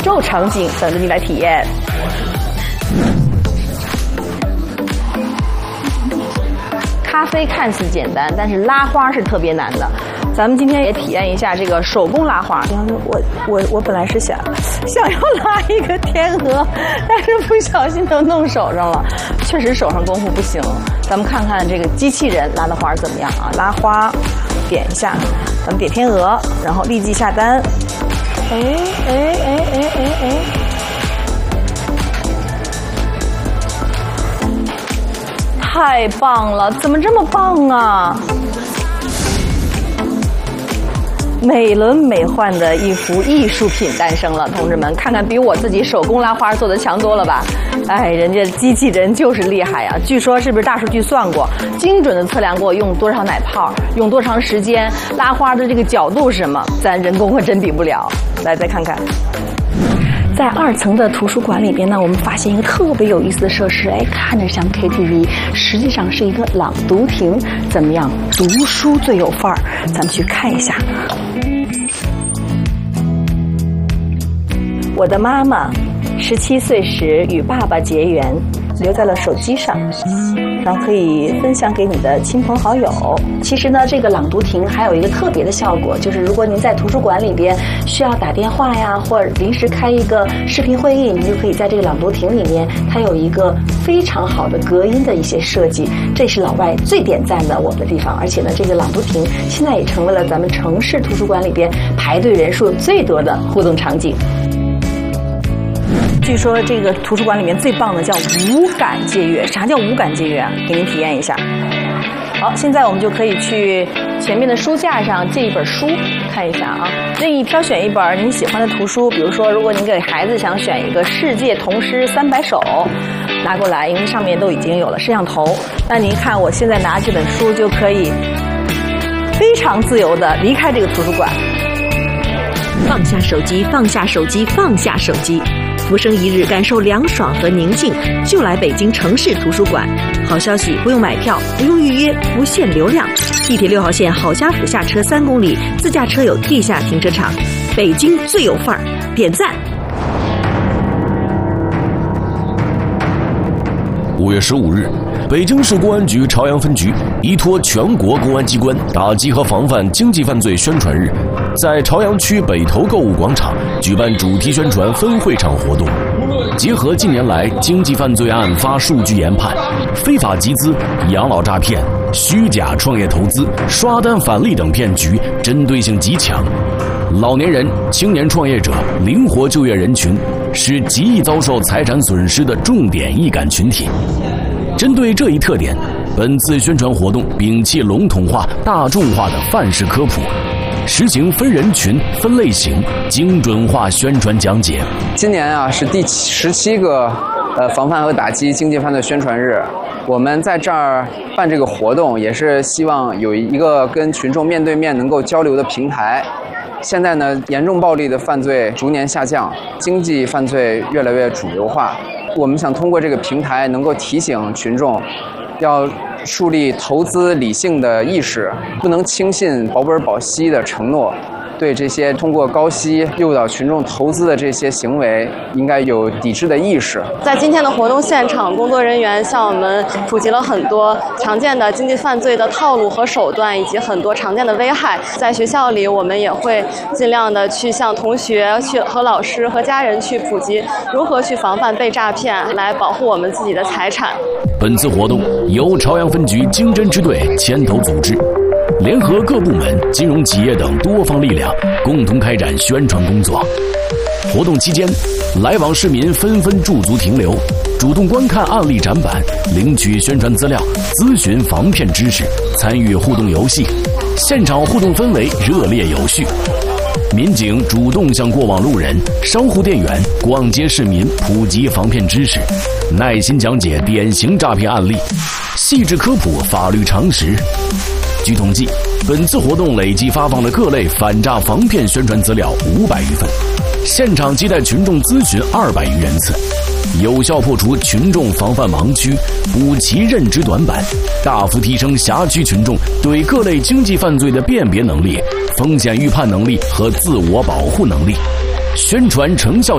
宙场景等着你来体验。咖啡看似简单，但是拉花是特别难的。咱们今天也体验一下这个手工拉花。我本来是想要拉一个天鹅，但是不小心都弄手上了，确实手上功夫不行。咱们看看这个机器人拉的花怎么样啊？拉花，点一下，咱们点天鹅，然后立即下单。太棒了！怎么这么棒啊？美轮美奂的一幅艺术品诞生了，同志们，看看比我自己手工拉花做的强多了吧？哎，人家机器人就是厉害呀！据说是不是大数据算过，精准的测量过用多少奶泡，用多长时间，拉花的这个角度是什么？咱人工可真比不了。来，再看看。在2层的图书馆里边呢，我们发现一个特别有意思的设施，看着像 KTV， 实际上是一个朗读亭。怎么样？读书最有范儿，咱们去看一下。我的妈妈17岁时与爸爸结缘，留在了手机上，然后可以分享给你的亲朋好友。其实呢，这个朗读亭还有一个特别的效果，就是如果您在图书馆里边需要打电话呀，或者临时开一个视频会议，您就可以在这个朗读亭里面，它有一个非常好的隔音的一些设计，这是老外最点赞的我们的地方。而且呢，这个朗读亭现在也成为了咱们城市图书馆里边排队人数最多的互动场景。据说这个图书馆里面最棒的叫无感借阅。啥叫无感借阅啊？给您体验一下。好，现在我们就可以去前面的书架上借一本书看一下啊，任意挑选一本您喜欢的图书。比如说，如果您给孩子想选一个世界童诗300首，拿过来，因为上面都已经有了摄像头。那您看，我现在拿这本书就可以非常自由地离开这个图书馆。 放下手机，放下手机，放下手机。浮生一日，感受凉爽和宁静，就来北京城市图书馆。好消息，不用买票，不用预约，不限流量。地铁6号线郝家府下车3公里，自驾车有地下停车场。北京最有范儿，点赞。 5月15日，北京市公安局朝阳分局依托全国公安机关打击和防范经济犯罪宣传日，在朝阳区北头购物广场举办主题宣传分会场活动。结合近年来经济犯罪案发数据研判，非法集资、养老诈骗、虚假创业投资、刷单返利等骗局针对性极强，老年人、青年创业者、灵活就业人群是极易遭受财产损失的重点易感群体。针对这一特点，本次宣传活动摒弃笼统化、大众化的范式科普，实行分人群、分类型、精准化宣传讲解。 今年啊是第17个防范和打击经济犯罪宣传日，我们在这儿办这个活动，也是希望有一个跟群众面对面能够交流的平台。现在呢，严重暴力的犯罪逐年下降，经济犯罪越来越主流化。我们想通过这个平台，能够提醒群众，要树立投资理性的意识，不能轻信保本保息的承诺。对这些通过高息诱导群众投资的这些行为，应该有抵制的意识。 在今天的活动现场，工作人员向我们普及了很多常见的经济犯罪的套路和手段，以及很多常见的危害。在学校里，我们也会尽量的去向同学、去和老师和家人去普及如何去防范被诈骗，来保护我们自己的财产。 本次活动由朝阳分局经侦支队牵头组织，联合各部门、金融企业等多方力量，共同开展宣传工作。活动期间，来往市民纷纷驻足停留，主动观看案例展板，领取宣传资料，咨询防骗知识，参与互动游戏。现场互动氛围热烈有序。民警主动向过往路人、商户店员、逛街市民普及防骗知识，耐心讲解典型诈骗案例，细致科普法律常识。据统计，本次活动累计发放了各类反诈防骗宣传资料500余份，现场接待群众咨询200余人次，有效破除群众防范盲区，补齐认知短板，大幅提升辖区群众对各类经济犯罪的辨别能力、风险预判能力和自我保护能力。宣传成效